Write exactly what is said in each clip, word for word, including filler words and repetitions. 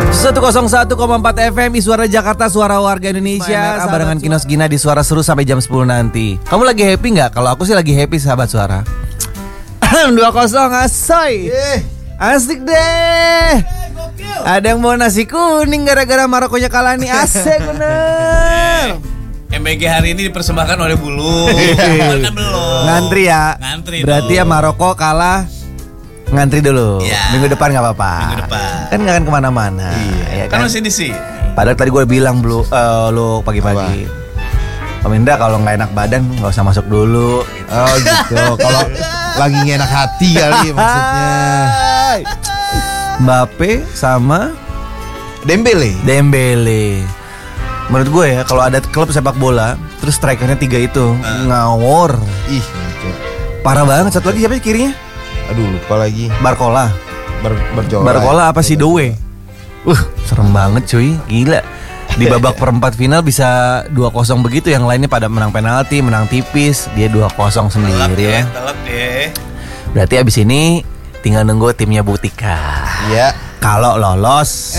seratus satu koma empat F M Suara Jakarta, suara warga Indonesia. Barengan Kinos Gina di Suara Seru sampai jam sepuluh nanti. Kamu lagi happy gak? Kalau aku sih lagi happy sahabat suara. dua kosong asoy. Asik deh. Ada yang mau nasi kuning gara-gara Marokonya kalah nih. Asik bener. M B G hari ini dipersembahkan oleh Bulu. Kan belum. Ngantri ya. Ngantri. Berarti ya Maroko kalah. Ngantri dulu. Ya. Minggu depan gak apa-apa. Minggu depan. Kan gak akan kemana-mana. Iya. Ya Kan kan masih di sini. Padahal tadi gue bilang Blu, uh, lu pagi-pagi. Om Indra kalau nggak enak badan nggak usah masuk dulu. Oh gitu. Kalau lagi nggak enak hati kali maksudnya. Mbappe sama Dembele. Dembele. Menurut gue ya kalau ada klub sepak bola terus strikernya tiga itu uh. ngawur. Ih, ngaco. Parah banget. Satu lagi siapa kirinya? Aduh lupa lagi. Barcola. Bar Barcola. Barcola apa sih Dowe? Uh, serem banget cuy. Gila. Di babak perempat final bisa dua kosong begitu, yang lainnya pada menang penalti, menang tipis, dia dua kosong sendiri ya. Telak deh. Berarti abis ini tinggal nunggu timnya Butika. Iya. Kalau lolos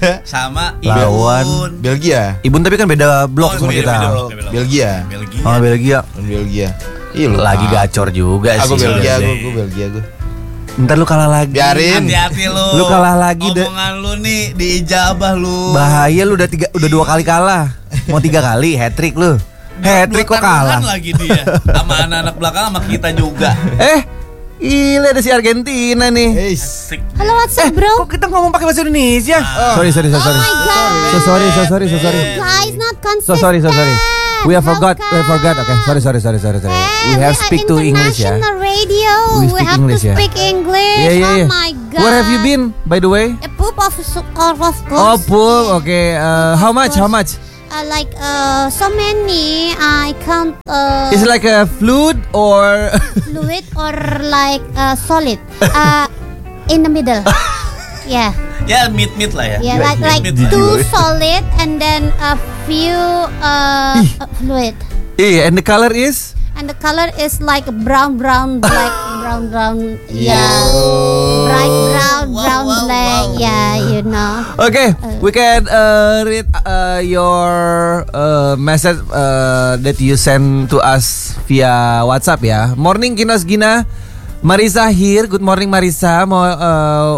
sama lawan Ibun. Belgia. Ibun tapi kan beda blok Oh, sama beda, kita. beda blok, beda blok. Belgia. Belgia. Oh Belgia. Belgia. Ih, lu Lagi ah. gacor juga Aku sih. Belgia, sebenarnya. gue, gue Belgia gue. Ntar lu kalah lagi. Biarin. Hati-hati lu. Lu kalah lagi deh. Omongan lu nih diijabah lu. Bahaya lu udah tiga, udah dua kali kalah. Mau tiga kali hat trick lu. Hat trick kok kalah. Lagi dia sama anak-anak belakang sama kita juga. Eh, gila ada si Argentina nih. Asik. Halo WhatsApp Eh, bro. kok kita ngomong pakai bahasa Indonesia? Ah. Sorry, sorry, sorry, sorry. Oh my god. So sorry, so sorry, so sorry. Guys, not consistent. So sorry, so sorry. We have forgot, we forgot. Okay, sorry, sorry, sorry, sorry, sorry. Hey, We have speak to English ya. International radio. We We, speak have English, to ya. speak English. Yeah, yeah, yeah. Oh my god. Where have you been, by the way? A poop of su- of course. Oh, pool. Okay. Uh, how much? How much? Uh, like uh, so many. I can't. Uh, Is it like a fluid or? fluid or like uh, solid? Uh, in the middle. Yeah. Ya mid-mid lah ya. Yeah, like like Mid-mid lah. two solid and then a few uh, uh, fluid. Yeah, and the color is? And the color is like brown, brown, black, brown, brown. Yeah, bright brown, Wow, brown, wow, black. wow. Yeah, you know. Okay, we can uh, read uh, your uh, message uh, that you send to us via WhatsApp ya. Morning Kinos Gina, Marisa here. Good morning Marisa. Mau uh,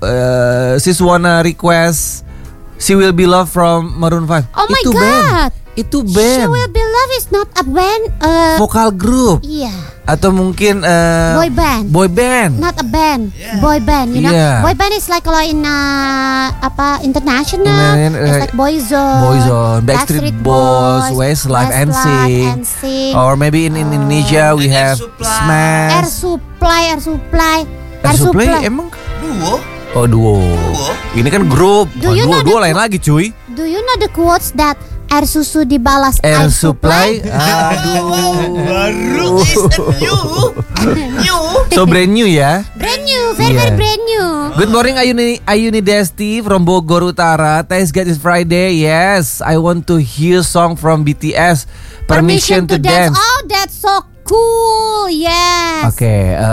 uh, sis wanna request She Will Be Loved from Maroon five. Oh my Itu god. band. Itu She band. Will Be Loved is not a band. Uh, Vokal group yeah, atau mungkin uh, boy band. Boy band. Not a band, boy band. You know, Yeah. boy band is like kalau in uh, apa international, In, uh, it's like Boyzone, Boyzone, Backstreet Boys, Westlife, N Sync. N Sync. Or maybe in, in Indonesia we And Air have Supply. Smash. Air Supply, Air Supply, Air Supply emang? Duo. Oh duo. Duo. Ini kan grup. Do Oh, you duo, know duo the- lain lagi cuy. Do you know the quotes that air susu dibalas Air air Supply. supply? Aduh. Baru is a new. New. So brand new ya. Brand new, very Yeah. very brand new. Good morning Ayuni Ayuni Desti from Bogor Utara. Thanks God it's Friday. Yes, I want to hear song from B T S. Permission, to, dance. Oh, that's so cool. Yes. Oke,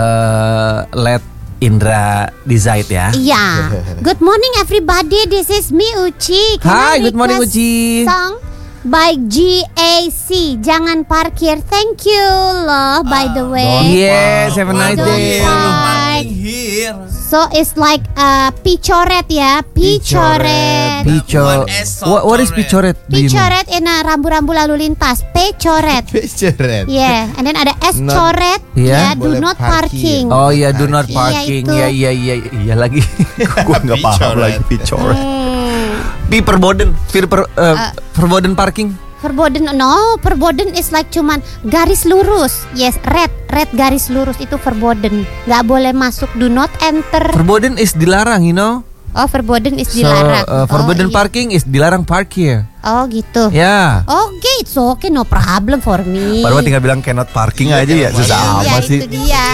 uh, let Indra decide ya. Yeah. Good morning everybody. This is me Uci. Can Hi, I good morning, request Uci. Song by G A C. Jangan parkir. Thank you loh. By the way. Yes, have a nice Don't day. fight. Here. So it's like uh, picoret ya. Picoret. Pico. One S What, what is picoret? Do you know? Picoret in a rambu-rambu lalu lintas. P-coret. Peceret. Yeah, and then ada S Not- coret. Yeah. Ya, do Boleh not parking. parking. Oh iya, do not Iya, parking. itu. Iya iya iya iya lagi. Gue nggak paham Picoret. lagi picoret. Hmm. Pi perboden, Pir per, uh, perboden parking. Verboden, no, verboden is like cuman garis lurus. Yes, red, red garis lurus itu verboden. Gak boleh masuk, do not enter. Perboden is dilarang, you know. Oh, verboden is So dilarang. uh, forbidden oh, iya. parking is dilarang parkir. Oh gitu. Ya. Oke, it's okay, no problem for me. Baru tinggal bilang cannot parking aja ya, susah Iya, amat itu sih. dia.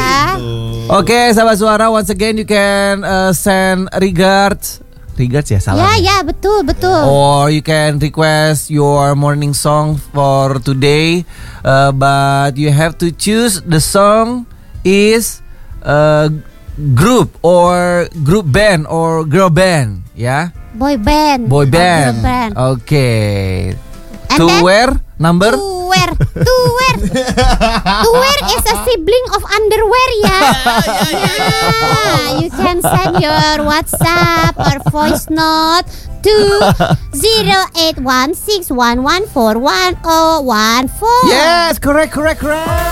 Oke, sahabat suara, once again you can uh, send regards. Regards ya, salah. Ya, ya, betul, betul. Or you can request your morning song for today, uh, but you have to choose the song is uh, group or group band or girl band. Ya. Boy band. Boy band. Girl band. Oke. And To then- wear number? To wear, to wear, to wear is a sibling of underwear ya. Yeah, you can send your WhatsApp or voice note to zero eight one six one one four one zero one four. Yes, correct, correct, correct.